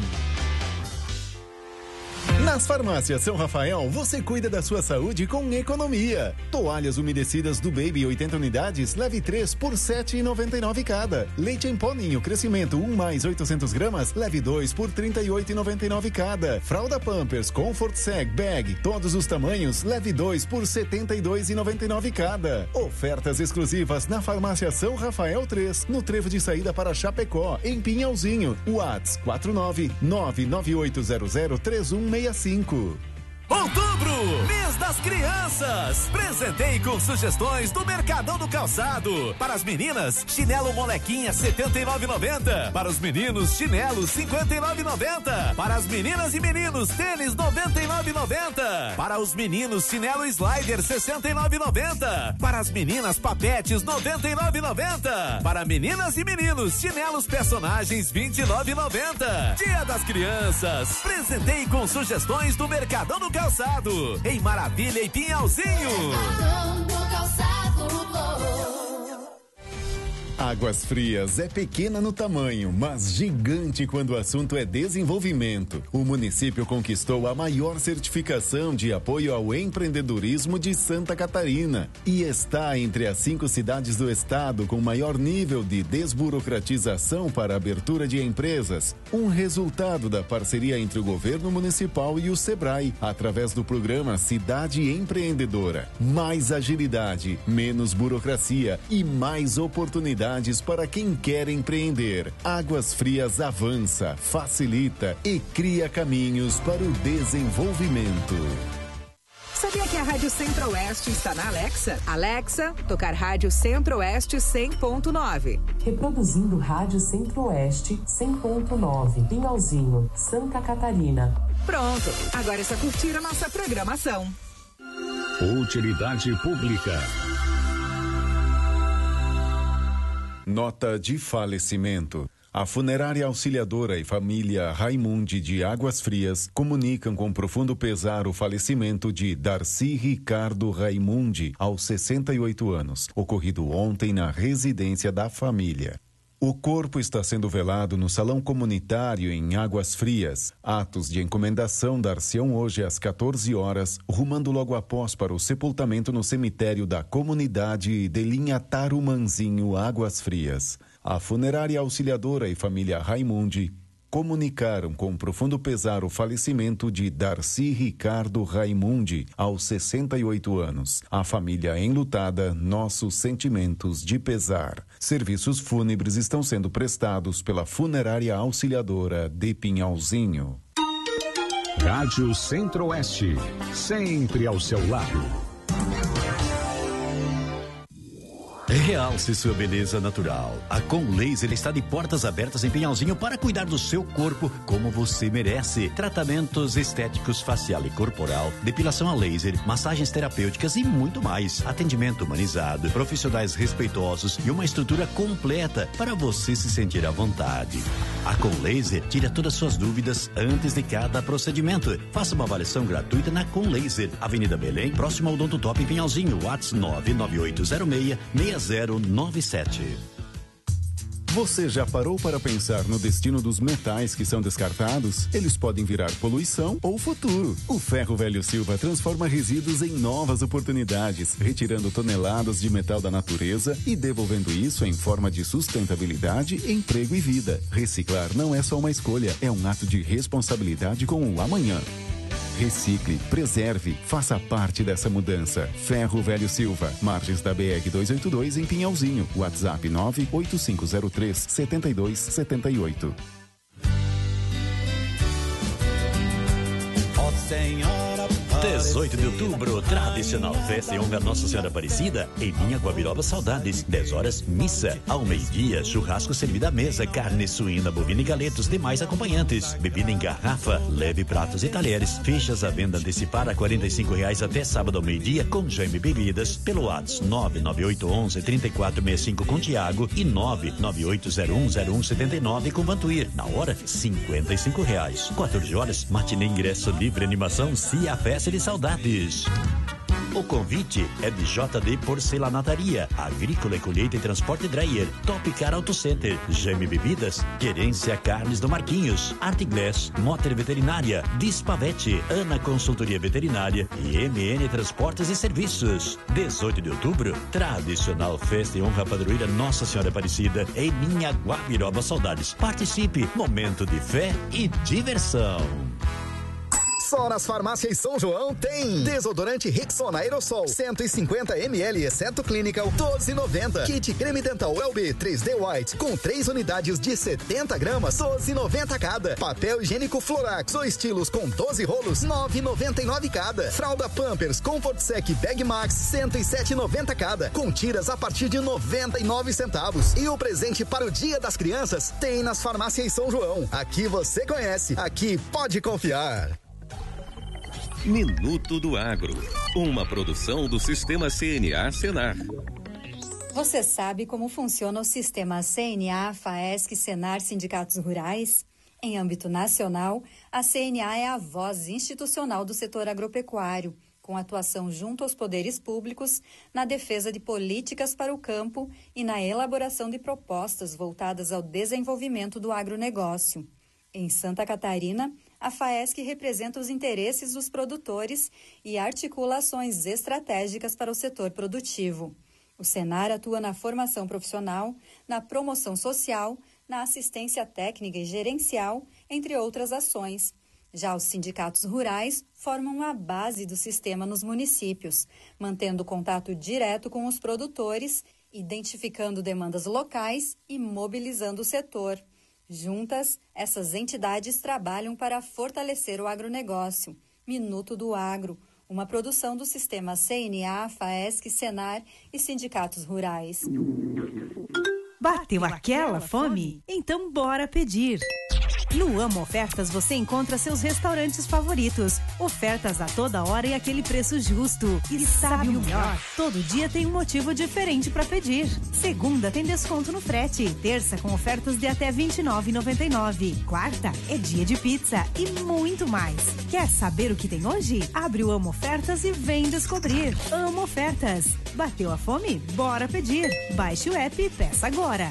Nas farmácias São Rafael, você cuida da sua saúde com economia. Toalhas umedecidas do Baby oitenta unidades, leve três por sete reais e noventa e nove cada. Leite em pó Ninho Crescimento um mais oitocentos gramas, leve dois por trinta e oito reais e noventa e nove cada. Fralda Pampers Comfort Seg Bag, todos os tamanhos, leve dois por setenta e dois reais e noventa e nove cada. Ofertas exclusivas na farmácia São Rafael três, no trevo de saída para Chapecó, em Pinhalzinho. Whats quatro nove nove nove oito zero zero três um seis cinco. Outubro, mês das crianças. Presentei com sugestões do Mercadão do Calçado. Para as meninas, chinelo molequinha setenta e nove reais e noventa centavos. Para os meninos, chinelo cinquenta e nove reais e noventa centavos. Para as meninas e meninos, tênis noventa e nove reais e noventa centavos. Para os meninos, chinelo slider sessenta e nove reais e noventa centavos. Para as meninas, papetes noventa e nove reais e noventa centavos. Para meninas e meninos, chinelos personagens vinte e nove reais e noventa centavos. Dia das Crianças. Presentei com sugestões do Mercadão do Calçado, em Maravilha e Pinhalzinho. Águas Frias é pequena no tamanho, mas gigante quando o assunto é desenvolvimento. O município conquistou a maior certificação de apoio ao empreendedorismo de Santa Catarina e está entre as cinco cidades do estado com maior nível de desburocratização para a abertura de empresas. Um resultado da parceria entre o governo municipal e o Sebrae, através do programa Cidade Empreendedora. Mais agilidade, menos burocracia e mais oportunidades para quem quer empreender. Águas Frias avança, facilita e cria caminhos para o desenvolvimento. Sabia que a Rádio Centro-Oeste está na Alexa? Alexa, tocar Rádio Centro-Oeste cem ponto nove. Reproduzindo Rádio Centro-Oeste cem ponto nove, Pinhalzinho, Santa Catarina. Pronto, agora é só curtir a nossa programação. Utilidade Pública. Nota de falecimento. A funerária Auxiliadora e família Raimundi de Águas Frias comunicam com profundo pesar o falecimento de Darcy Ricardo Raimundi, aos sessenta e oito anos, ocorrido ontem na residência da família. O corpo está sendo velado no Salão Comunitário em Águas Frias. Atos de encomendação dar-se-ão hoje às quatorze horas, rumando logo após para o sepultamento no cemitério da comunidade de linha Tarumanzinho, Águas Frias. A funerária Auxiliadora e família Raimundi comunicaram com profundo pesar o falecimento de Darcy Ricardo Raimundi, aos sessenta e oito anos. A família enlutada, nossos sentimentos de pesar. Serviços fúnebres estão sendo prestados pela funerária Auxiliadora de Pinhalzinho. Rádio Centro-Oeste, sempre ao seu lado. Realce sua beleza natural. A Com Laser está de portas abertas em Pinhalzinho para cuidar do seu corpo como você merece. Tratamentos estéticos facial e corporal, depilação a laser, massagens terapêuticas e muito mais. Atendimento humanizado, profissionais respeitosos e uma estrutura completa para você se sentir à vontade. A Com Laser tira todas as suas dúvidas antes de cada procedimento. Faça uma avaliação gratuita na Com Laser, Avenida Belém, próximo ao Odonto Top em Pinhalzinho. WhatsApp nove nove oito zero seis seis zero nove sete. Você já parou para pensar no destino dos metais que são descartados? Eles podem virar poluição ou futuro. O Ferro Velho Silva transforma resíduos em novas oportunidades, retirando toneladas de metal da natureza e devolvendo isso em forma de sustentabilidade, emprego e vida. Reciclar não é só uma escolha, é um ato de responsabilidade com o amanhã. Recicle, preserve, faça parte dessa mudança. Ferro Velho Silva, margens da B R duzentos e oitenta e dois em Pinhalzinho. WhatsApp nove oito cinco zero três sete dois sete oito. dezoito de outubro, tradicional festa em honra a Nossa Senhora Aparecida, em Linha Guabiroba Saudades. dez horas, missa. Ao meio-dia, churrasco servido à mesa, carne suína, bovina e galetos, demais acompanhantes. Bebida em garrafa, leve pratos e talheres. Fichas à venda antecipada a quarenta e cinco reais até sábado ao meio-dia, com Jaime Bebidas, pelo WhatsApp nove nove oito um um três quatro seis cinco com Tiago e nove nove oito zero um zero um sete nove com Vantuir. Na hora, cinquenta e cinco reais. quatorze horas, matinê ingresso livre animação, se a festa de saudades. O convite é de J D Porcelanataria, Agrícola e Colheita e Transporte Dreyer, Top Car Auto Center, Geme Bebidas, Querência Carnes do Marquinhos, Artiglass, Motor Veterinária, Dispavete, Ana Consultoria Veterinária e M N Transportes e Serviços. dezoito de outubro, tradicional festa em honra à padroeira Nossa Senhora Aparecida, em Linha Guabiroba Saudades. Participe, momento de fé e diversão. Só nas farmácias São João tem desodorante Rexona Aerosol cento e cinquenta mililitros, exceto Clinical, doze reais e noventa centavos. Kit creme dental L B três D White com três unidades de setenta gramas, doze reais e noventa centavos cada. Papel higiênico Florax ou estilos com doze rolos, nove reais e noventa e nove centavos cada. Fralda Pampers Comfort Sec Bag Max, cento e sete reais e noventa centavos cada. Com tiras a partir de noventa e nove centavos. E o presente para o Dia das Crianças tem nas farmácias São João. Aqui você conhece, aqui pode confiar. Minuto do Agro, uma produção do Sistema C N A Senar. Você sabe como funciona o sistema C N A, FAESC, Senar, Sindicatos Rurais? Em âmbito nacional, a C N A é a voz institucional do setor agropecuário. com atuação junto aos poderes públicos na defesa de políticas para o campo e na elaboração de propostas voltadas ao desenvolvimento do agronegócio. Em Santa Catarina, a FAESC representa os interesses dos produtores e articula ações estratégicas para o setor produtivo. O Senar atua na formação profissional, na promoção social, na assistência técnica e gerencial, entre outras ações. Já os sindicatos rurais formam a base do sistema nos municípios, mantendo contato direto com os produtores, identificando demandas locais e mobilizando o setor. Juntas, essas entidades trabalham para fortalecer o agronegócio. Minuto do Agro, uma produção do sistema C N A, FAESC, Senar e sindicatos rurais. Bateu aquela fome? Então bora pedir! No Amo Ofertas você encontra seus restaurantes favoritos. Ofertas a toda hora e aquele preço justo. E, e sabe o melhor? Todo dia tem um motivo diferente para pedir. Segunda tem desconto no frete. Terça com ofertas de até vinte e nove reais e noventa e nove centavos. Quarta é dia de pizza e muito mais. Quer saber o que tem hoje? Abre o Amo Ofertas e vem descobrir. Amo Ofertas. Bateu a fome? Bora pedir. Baixe o app e peça agora.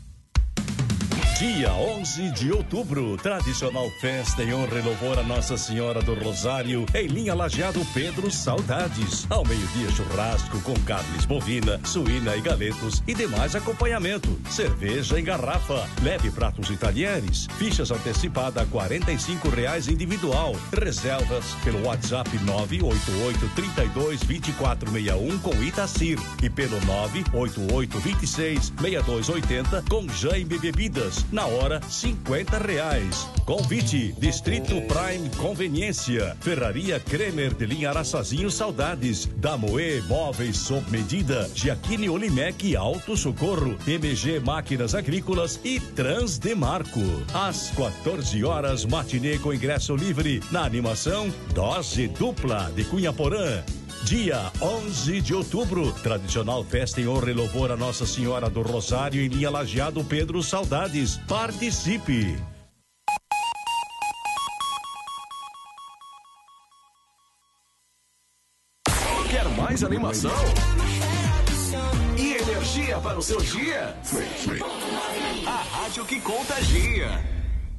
Dia onze de outubro, tradicional festa em honra e louvor a Nossa Senhora do Rosário, em linha Lajeado Pedro Saudades. Ao meio-dia, churrasco com carnes bovina, suína e galetos e demais acompanhamento. Cerveja em garrafa, leve pratos italianos, fichas antecipada a quarenta e cinco reais individual. Reservas pelo WhatsApp nove oito oito, três dois, dois quatro seis um com Itacir e pelo nove oito oito, dois seis, seis dois oito zero com Jaime Bebidas. Na hora, cinquenta reais. Convite, Distrito Prime Conveniência, Ferraria Kremer de linha Araçazinho Saudades, Damoê Móveis sob medida, Giaquini Olimec Alto Socorro, M G Máquinas Agrícolas e Transdemarco. Às quatorze horas, matinê com ingresso livre. Na animação, Dose Dupla de Cunha Porã. Dia onze de outubro, tradicional festa em honra e louvor a Nossa Senhora do Rosário em linha Lajeado Pedro Saudades. Participe! Quer mais animação? E energia para o seu dia? A rádio que contagia.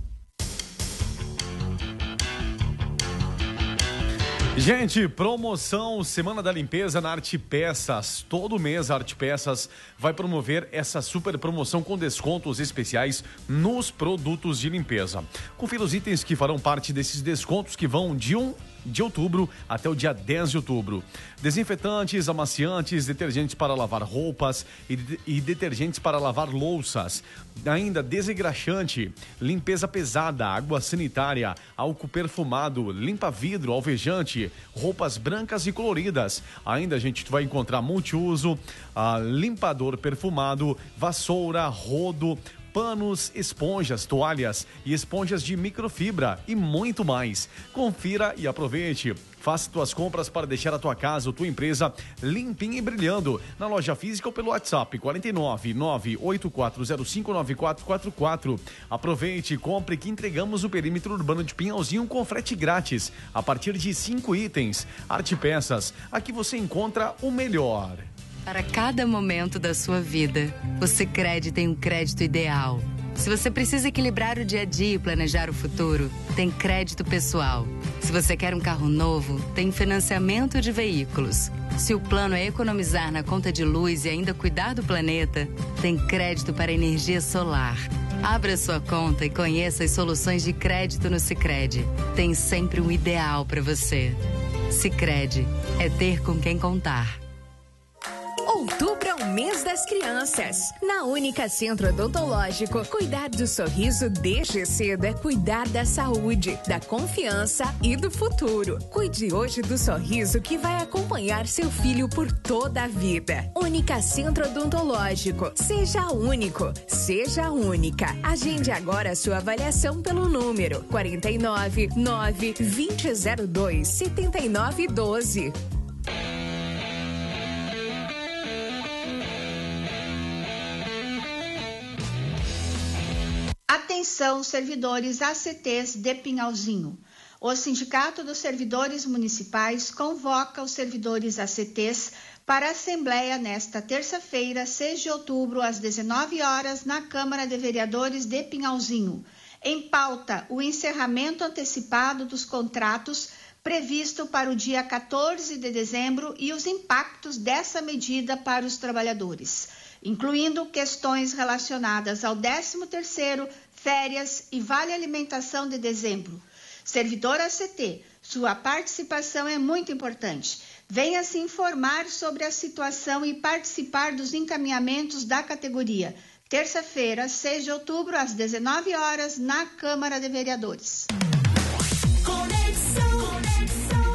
Gente, promoção Semana da Limpeza na Arte Peças. Todo mês a Arte Peças vai promover essa super promoção com descontos especiais nos produtos de limpeza. Confira os itens que farão parte desses descontos que vão de um de outubro até o dia dez de outubro. Desinfetantes, amaciantes, detergentes para lavar roupas e, de, e detergentes para lavar louças. Ainda desengraxante, limpeza pesada, água sanitária, álcool perfumado, limpa vidro, alvejante, roupas brancas e coloridas. Ainda a gente vai encontrar multiuso, ah, limpador perfumado, vassoura, rodo, panos, esponjas, toalhas e esponjas de microfibra e muito mais. Confira e aproveite. Faça tuas compras para deixar a tua casa ou tua empresa limpinha e brilhando na loja física ou pelo WhatsApp quatro nove nove oito quatro zero cinco nove quatro quatro quatro. Aproveite e compre que entregamos o perímetro urbano de Pinhalzinho com frete grátis a partir de cinco itens. Arte Peças, aqui você encontra o melhor. Para cada momento da sua vida, o Sicredi tem um crédito ideal. Se você precisa equilibrar o dia a dia e planejar o futuro, tem crédito pessoal. Se você quer um carro novo, tem financiamento de veículos. Se o plano é economizar na conta de luz e ainda cuidar do planeta, tem crédito para energia solar. Abra sua conta e conheça as soluções de crédito no Sicredi. Tem sempre um ideal para você. Sicredi é ter com quem contar. Outubro é o mês das crianças. Na Única Centro Odontológico, cuidar do sorriso desde cedo é cuidar da saúde, da confiança e do futuro. Cuide hoje do sorriso que vai acompanhar seu filho por toda a vida. Única Centro Odontológico. Seja único, seja única. Agende agora a sua avaliação pelo número quarenta e nove, nove, vinte, zero dois, setenta e nove, doze. Atenção, servidores A C Ts de Pinhalzinho. O Sindicato dos Servidores Municipais convoca os servidores A C Ts para a Assembleia nesta terça-feira, seis de outubro, às dezenove horas, na Câmara de Vereadores de Pinhalzinho. Em pauta, o encerramento antecipado dos contratos previsto para o dia quatorze de dezembro e os impactos dessa medida para os trabalhadores, incluindo questões relacionadas ao décimo terceiro, férias e vale alimentação de dezembro. Servidor A C T, sua participação é muito importante. Venha se informar sobre a situação e participar dos encaminhamentos da categoria. Terça-feira, seis de outubro, às dezenove horas, na Câmara de Vereadores. Conexão, conexão,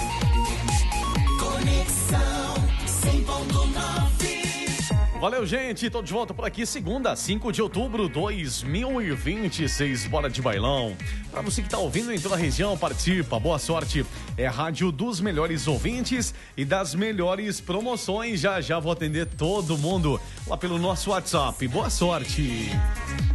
conexão cem ponto nove. Valeu, gente. Tô de volta por aqui, segunda, cinco de outubro de dois mil e vinte e seis. Bora de bailão. Pra você que tá ouvindo em toda a região, participa. Boa sorte. É a rádio dos melhores ouvintes e das melhores promoções. Já já vou atender todo mundo lá pelo nosso WhatsApp. Boa sorte.